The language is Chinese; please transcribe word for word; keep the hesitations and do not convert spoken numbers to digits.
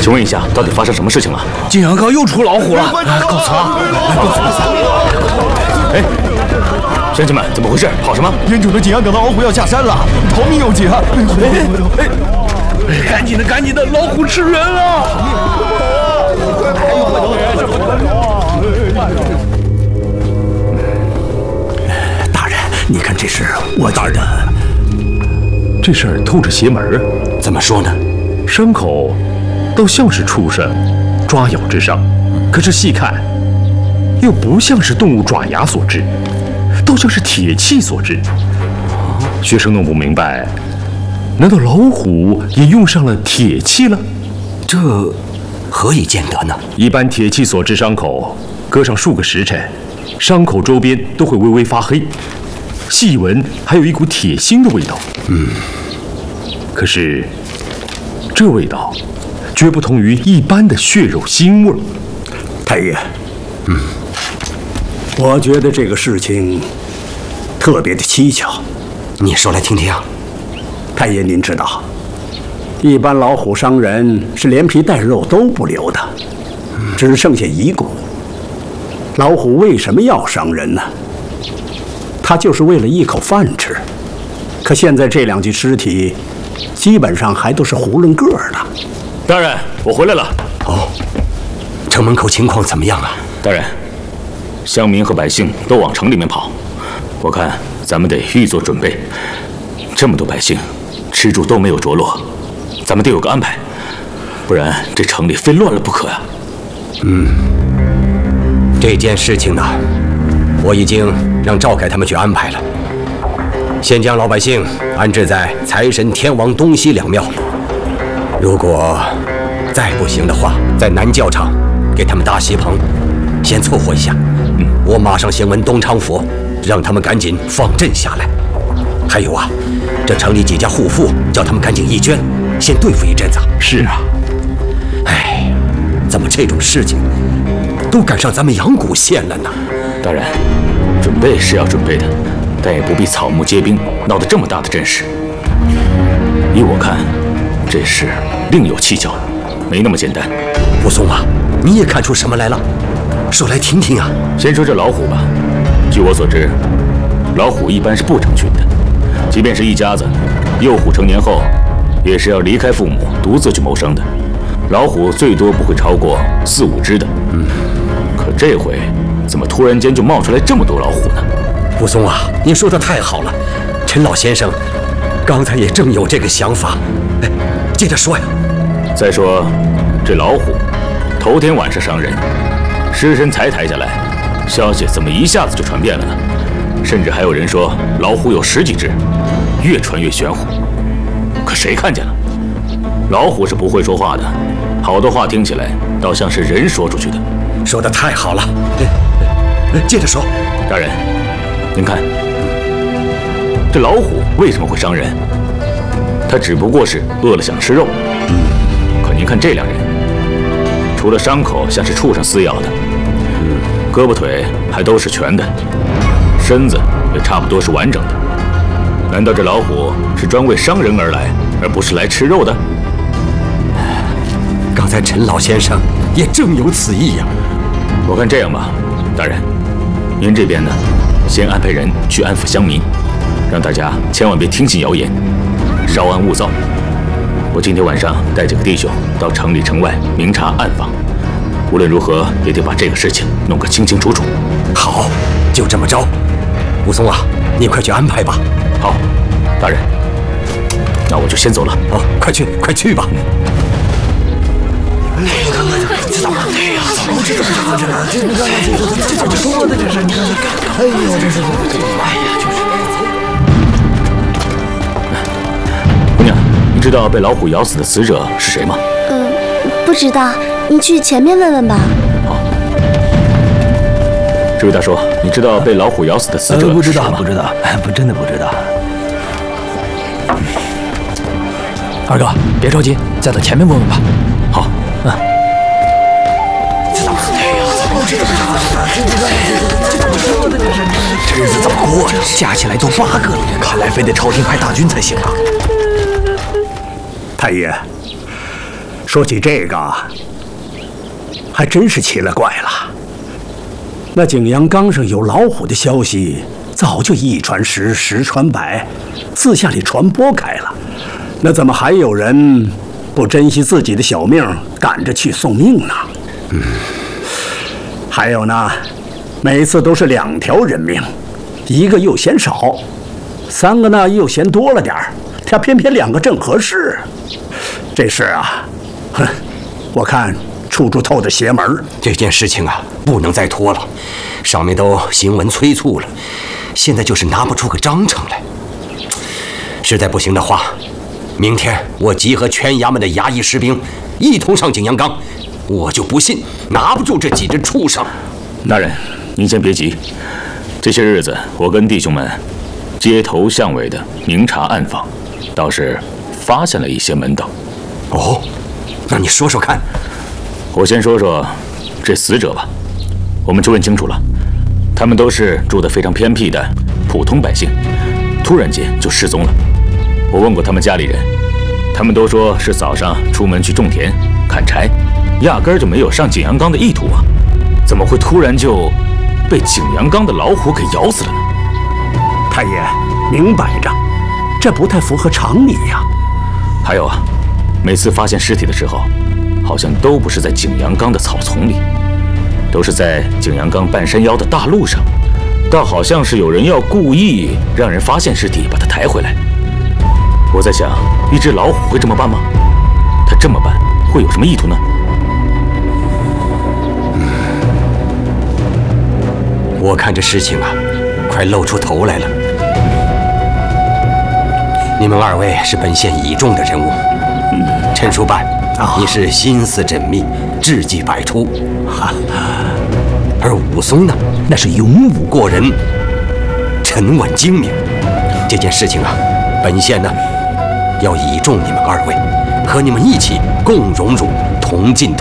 请问一下，到底发生什么事情了？ 景阳冈又出老虎了！ 告辞了，告辞了。 哎，乡亲们，怎么回事？跑什么？ 烟酒的景阳冈的老虎要下山了，逃命有紧啊！哎，赶紧的，赶紧的，老虎吃人了！ 大人，你看这是我大人， 这事儿透着邪门啊！ 怎么说呢？ 伤口倒像是畜生抓咬之伤，可是细看又不像是动物爪牙所致，倒像是铁器所致。学生弄不明白，难道老虎也用上了铁器了？ 这何以见得呢？ 一般铁器所致伤口，搁上数个时辰，伤口周边都会微微发黑，细闻还有一股铁腥的味道。 嗯， 可是这味道绝不同于一般的血肉腥味儿。 太爷，嗯，我觉得这个事情特别的蹊跷。你说来听听。太爷，您知道，一般老虎伤人是连皮带肉都不留的，只剩下遗骨。老虎为什么要伤人呢？它就是为了一口饭吃。可现在这两具尸体，基本上还都是囫囵个儿的。 大人，我回来了。 哦，城门口情况怎么样啊？ 大人，乡民和百姓都往城里面跑，我看咱们得预做准备。这么多百姓，吃住都没有着落，咱们得有个安排，不然这城里非乱了不可呀。 嗯，这件事情呢，我已经让赵凯他们去安排了。先将老百姓安置在财神、天王东西两庙。如果再不行的话，在南教场给他们搭席棚，先凑合一下。嗯，我马上先问东昌府，让他们赶紧放阵下来。还有啊，这城里几家户妇，叫他们赶紧义捐，先对付一阵子。 是啊， 哎，怎么这种事情都赶上咱们阳谷县了呢？ 大人，准备是要准备的，但也不必草木皆兵，闹得这么大的阵势。依我看，这事另有蹊跷，没那么简单。 武松啊，你也看出什么来了？说来听听啊。 先说这老虎吧。据我所知，老虎一般是不成群的，即便是一家子，幼虎成年后，也是要离开父母，独自去谋生的。老虎最多不会超过四五只的。嗯，可这回怎么突然间就冒出来这么多老虎呢？ 武松啊，你说的太好了，陈老先生刚才也正有这个想法。哎，接着说呀。 再说这老虎头天晚上伤人，尸身才抬下来，消息怎么一下子就传遍了呢？甚至还有人说老虎有十几只，越传越玄乎。可谁看见了？老虎是不会说话的，好多话听起来倒像是人说出去的。 说得太好了。哎，接着说。 大人，您看，这老虎为什么会伤人？它只不过是饿了想吃肉。嗯，可您看这两人，除了伤口像是畜生撕咬的，嗯，胳膊腿还都是全的，身子也差不多是完整的。难道这老虎是专为伤人而来，而不是来吃肉的？ 刚才陈老先生也正有此意呀。 我看这样吧，大人，您这边呢，先安排人去安抚乡民，让大家千万别听信谣言，稍安勿躁。我今天晚上带几个弟兄到城里城外明察暗访，无论如何也得把这个事情弄个清清楚楚。 好，就这么着。武松啊，你快去安排吧。 好，大人，那我就先走了。 好，快去，快去吧。 哎呀，这怎么的呀？怎么这这这这这这这这说的这是？哎呦，这是这哎呀，就是。 姑娘，你知道被老虎咬死的死者是谁吗？ 嗯，不知道，你去前面问问吧。 好。这位大叔，你知道被老虎咬死的死者是谁吗？ 不知道，不知道，不真的不知道。二哥，别着急，再到前面问问吧。 好。 嗯。这怎么的呀？怎么这这这这说的这是？这日子怎么过的？加起来都八个了，看来非得朝廷派大军才行啊。 太爷， 说起这个，还真是奇了怪了。那景阳冈上有老虎的消息，早就一传十，十传百，四下里传播开了。那怎么还有人不珍惜自己的小命，赶着去送命呢？嗯，还有呢，每次都是两条人命，一个又嫌少，三个呢又嫌多了点儿，他偏偏两个正合适。这事啊，哼，我看处处透着邪门。 这件事情啊，不能再拖了，上面都行文催促了，现在就是拿不出个章程来。实在不行的话，明天我集合全衙门的衙役士兵，一同上景阳冈，我就不信拿不住这几只畜生。 大人，您先别急，这些日子我跟弟兄们街头巷尾的明察暗访，倒是发现了一些门道。 哦，那你说说看。 我先说说这死者吧，我们就问清楚了，他们都是住得非常偏僻的普通百姓，突然间就失踪了。我问过他们家里人，他们都说是早上出门去种田砍柴，压根儿就没有上景阳冈的意图啊，怎么会突然就被景阳冈的老虎给咬死了呢？ 太爷，明摆着，这不太符合常理呀。 还有啊，每次发现尸体的时候，好像都不是在景阳冈的草丛里，都是在景阳冈半山腰的大路上，倒好像是有人要故意让人发现尸体，把它抬回来。我在想，一只老虎会这么办吗？它这么办会有什么意图呢？ 嗯，我看这事情啊，快露出头来了。你们二位是本县倚重的人物，嗯、陈叔办，啊、你是心思缜密，智计百出，哈。而武松呢，那是勇武过人，沉稳精明。这件事情啊，本县呢要倚重你们二位，和你们一起共荣辱，同进同